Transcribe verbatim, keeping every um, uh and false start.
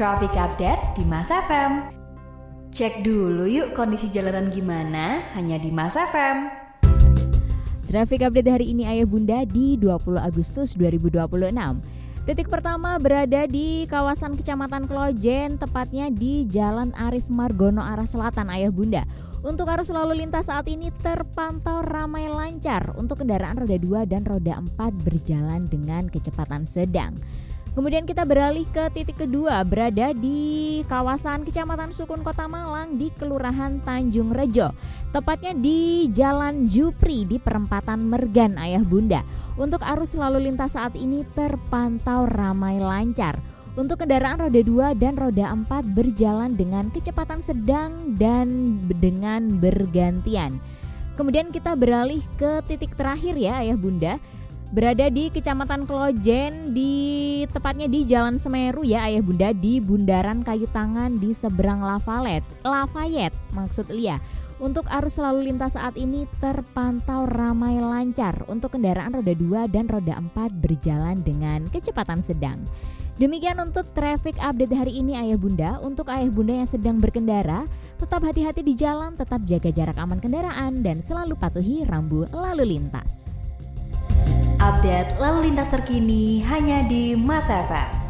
Traffic Update di Mas F M. Cek dulu yuk kondisi jalanan gimana, hanya di Mas F M. Traffic Update hari ini Ayah Bunda di dua puluh Agustus dua ribu dua puluh enam. Titik pertama berada di kawasan Kecamatan Klojen, tepatnya di Jalan Arif Margono arah selatan Ayah Bunda. Untuk arus lalu lintas saat ini terpantau ramai lancar untuk kendaraan roda dua dan roda empat berjalan dengan kecepatan sedang. Kemudian kita beralih ke titik kedua, berada di kawasan Kecamatan Sukun Kota Malang di Kelurahan Tanjung Rejo, tepatnya di Jalan Jupri di perempatan Mergan Ayah Bunda. Untuk arus lalu lintas saat ini terpantau ramai lancar. Untuk kendaraan roda dua dan roda empat berjalan dengan kecepatan sedang dan dengan bergantian. Kemudian kita beralih ke titik terakhir ya Ayah Bunda, berada di Kecamatan Klojen, di tepatnya di Jalan Semeru ya Ayah Bunda, di Bundaran Kayu Tangan di seberang Lafayette, Lafayette maksud Lia. Untuk arus lalu lintas saat ini terpantau ramai lancar. Untuk kendaraan roda dua dan roda empat berjalan dengan kecepatan sedang. Demikian untuk traffic update hari ini Ayah Bunda. Untuk Ayah Bunda yang sedang berkendara, tetap hati-hati di jalan, tetap jaga jarak aman kendaraan, dan selalu patuhi rambu lalu lintas. Update lalu lintas terkini hanya di Mas F M.